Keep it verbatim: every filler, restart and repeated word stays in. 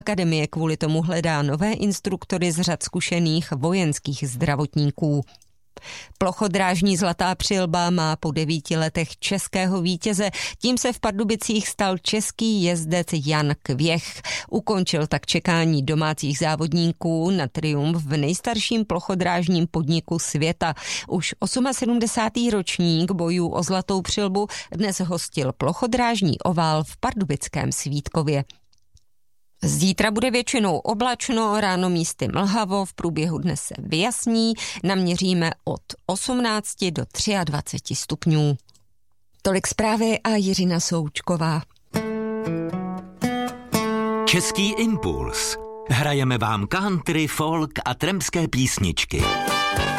Akademie kvůli tomu hledá nové instruktory z řad zkušených vojenských zdravotníků. Plochodrážní Zlatá přilba má po devíti letech českého vítěze, tím se v Pardubicích stal český jezdec Jan Kvěch. Ukončil tak čekání domácích závodníků na triumf v nejstarším plochodrážním podniku světa. Už sedmdesátý osmý ročník bojů o Zlatou přilbu dnes hostil plochodrážní ovál v pardubickém Svítkově. Zítra bude většinou oblačno, ráno místy mlhavo, v průběhu dne se vyjasní, naměříme od osmnácti do dvaceti tří stupňů. Tolik zprávy a Jiřina Součková. Český impuls. Hrajeme vám country, folk a trampské písničky.